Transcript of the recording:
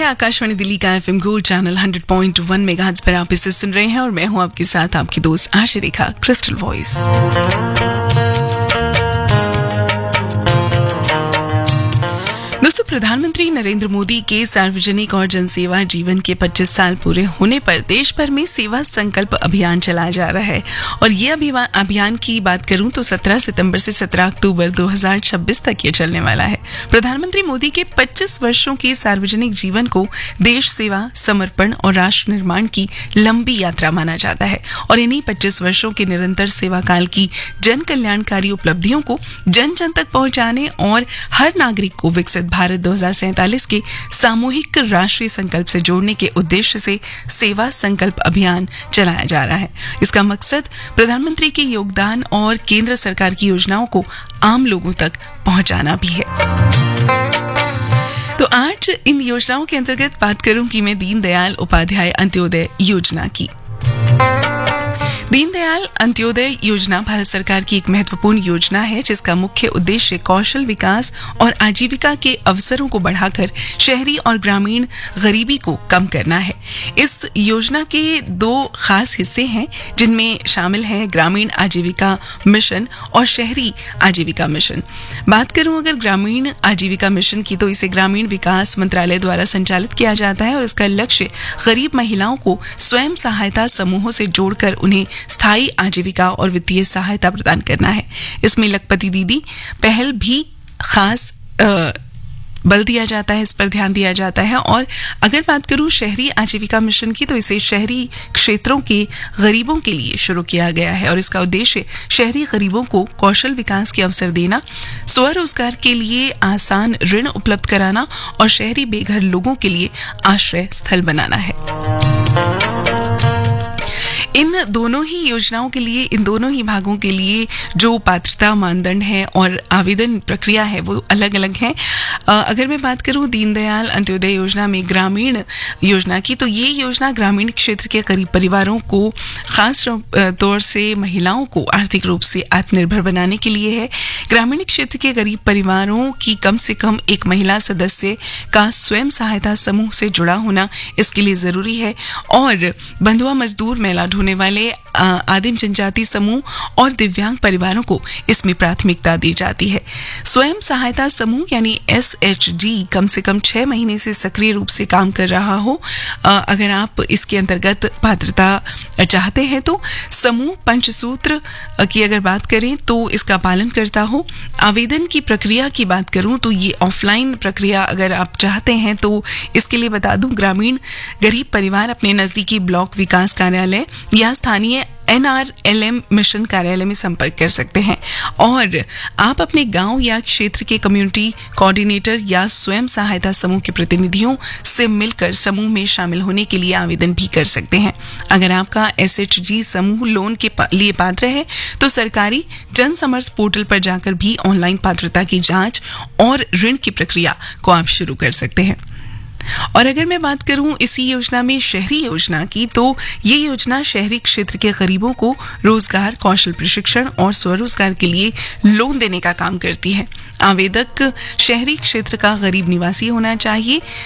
आकाशवाणी दिल्ली का FM gold channel 100.1 megahertz पर आप इसे सुन रहे हैं और मैं हूं आपके साथ आपकी दोस्त आशा रेखा क्रिस्टल वॉइस। दोस्तों, प्रधानमंत्री नरेंद्र मोदी के सार्वजनिक और जनसेवा जीवन के 25 साल पूरे होने पर देश भर में सेवा संकल्प अभियान चलाया जा रहा है। और ये अभियान की बात करूं तो 17 सितंबर से 17 अक्टूबर 2026 तक ये चलने वाला है। प्रधानमंत्री मोदी के 25 वर्षों के सार्वजनिक जीवन को देश सेवा, समर्पण और राष्ट्र निर्माण की लंबी यात्रा माना जाता है। और इन्हीं 25 वर्षों के निरंतर सेवा काल की जन कल्याणकारी उपलब्धियों को जन जन तक पहुंचाने और हर नागरिक को विकसित भारत 2047 के सामूहिक राष्ट्रीय संकल्प से जोड़ने के उद्देश्य से सेवा संकल्प अभियान चलाया जा रहा है। इसका मकसद प्रधानमंत्री के योगदान और केंद्र सरकार की योजनाओं को आम लोगों तक पहुंचाना भी है। तो आज इन योजनाओं के अंतर्गत बात करूंगी मैं दीनदयाल उपाध्याय अंत्योदय योजना की। दीनदयाल अंत्योदय योजना भारत सरकार की एक महत्वपूर्ण योजना है जिसका मुख्य उद्देश्य कौशल विकास और आजीविका के अवसरों को बढ़ाकर शहरी और ग्रामीण गरीबी को कम करना है। इस योजना के 2 खास हिस्से हैं जिनमें शामिल हैं ग्रामीण आजीविका मिशन और शहरी आजीविका मिशन। बात करूं अगर ग्रामीण आजीविका मिशन की तो इसे ग्रामीण विकास मंत्रालय द्वारा संचालित किया जाता है और इसका लक्ष्य गरीब महिलाओं को स्वयं सहायता समूहों से जोड़कर उन्हें स्थायी आजीविका और वित्तीय सहायता प्रदान करना है। इसमें लखपति दीदी पहल भी खास बल दिया जाता है, इस पर ध्यान दिया जाता है। और अगर बात करूं शहरी आजीविका मिशन की तो इसे शहरी क्षेत्रों के गरीबों के लिए शुरू किया गया है और इसका उद्देश्य शहरी गरीबों को कौशल विकास के अवसर देना, स्वरोजगार के लिए आसान ऋण उपलब्ध कराना और शहरी बेघर लोगों के लिए आश्रय स्थल बनाना है। इन दोनों ही योजनाओं के लिए, इन दोनों ही भागों के लिए जो पात्रता मानदंड है और आवेदन प्रक्रिया है वो अलग अलग है। अगर मैं बात करूं दीनदयाल अंत्योदय योजना में ग्रामीण योजना की तो ये योजना ग्रामीण क्षेत्र के गरीब परिवारों को, खास तौर से महिलाओं को आर्थिक रूप से आत्मनिर्भर बनाने के लिए है। ग्रामीण क्षेत्र के गरीब परिवारों की कम से कम एक महिला सदस्य का स्वयं सहायता समूह से जुड़ा होना इसके लिए जरूरी है। और बंधुआ मजदूर, महिला ढोने वाले, आदिम जनजाति समूह और दिव्यांग परिवारों को इसमें प्राथमिकता दी जाती है। स्वयं सहायता समूह यानी SHG कम से कम 6 महीने से सक्रिय रूप से काम कर रहा हो। अगर आप इसके अंतर्गत पात्रता चाहते हैं तो समूह पंचसूत्र की अगर बात करें तो इसका पालन करता हो। आवेदन की प्रक्रिया की बात करूं तो ये ऑफलाइन प्रक्रिया अगर आप चाहते हैं तो इसके लिए बता दूं ग्रामीण गरीब परिवार अपने नजदीकी ब्लॉक विकास कार्यालय या स्थानीय NRLM मिशन कार्यालय में संपर्क कर सकते हैं। और आप अपने गांव या क्षेत्र के कम्युनिटी कोऑर्डिनेटर या स्वयं सहायता समूह के प्रतिनिधियों से मिलकर समूह में शामिल होने के लिए आवेदन भी कर सकते हैं। अगर आपका SHG समूह लोन के लिए पात्र है तो सरकारी जन समर्थ पोर्टल पर जाकर भी ऑनलाइन पात्रता की जांच और ऋण की प्रक्रिया को आप शुरू कर सकते हैं। और अगर मैं बात करूं इसी योजना में शहरी योजना की तो ये योजना शहरी क्षेत्र के गरीबों को रोजगार, कौशल प्रशिक्षण और स्वरोजगार के लिए लोन देने का काम करती है। आवेदक शहरी क्षेत्र का गरीब निवासी होना चाहिए।